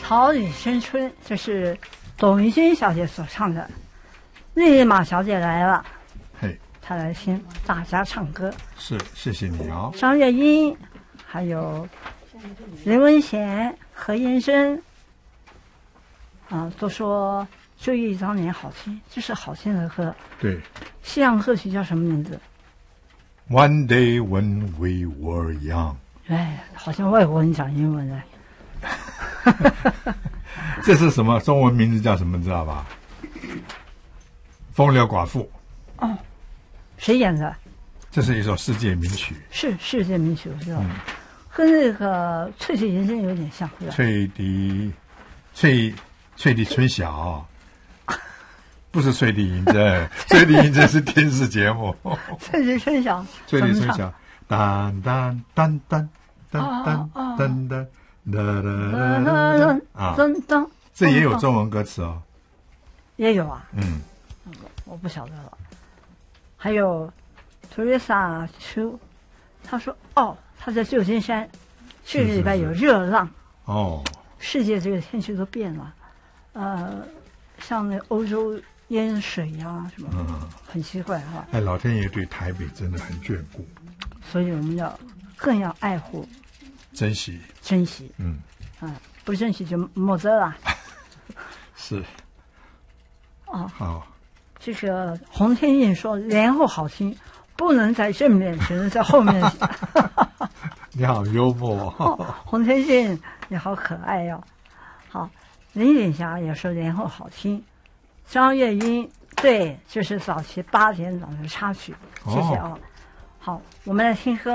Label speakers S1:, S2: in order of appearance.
S1: 桃李生春，这是董玉君小姐所唱的。绿马小姐来了，
S2: 嘿，
S1: 她来听大家唱歌。
S2: 是，谢谢你啊。
S1: 张月英，还有林文贤、何延珍，都说追忆当年好听，这是好听的歌。
S2: 对，
S1: 西洋歌曲叫什么名字？
S2: One day when we were young。
S1: 哎，好像外国人讲英文的。
S2: 这是什么？中文名字叫什么？知道吧？风流寡妇。
S1: 哦，谁演的？
S2: 这是一首世界名曲。
S1: 是世界名曲，我知道。跟那个《翠翠人生》有点像，是吧？
S2: 翠笛春晓。不是翠笛银针，翠笛银针是电视节目。
S1: 翠笛春晓，
S2: 翠笛春晓，当当当当当当当当当，这也有中文歌词哦。
S1: 也有啊。
S2: 嗯，
S1: 我不晓得了。还有 Teresa Chu， 他说他在旧金山，这个礼拜有热浪。
S2: 哦，
S1: 世界这个天气都变了，像那欧洲淹水呀、什么，很奇怪哈。
S2: 哎，老天爷对台北真的很眷顾，
S1: 所以我们更要爱护、
S2: 珍惜。
S1: 不珍惜就没得了。
S2: 是。好。
S1: 这个洪天印说连后好听，不能在正面，只能在后面。
S2: 你好幽默
S1: 洪天印你好可爱哟。好，林锦霞也说连后好听。张月英，对，就是早期8点档的插曲，谢谢啊。好，我们来听歌。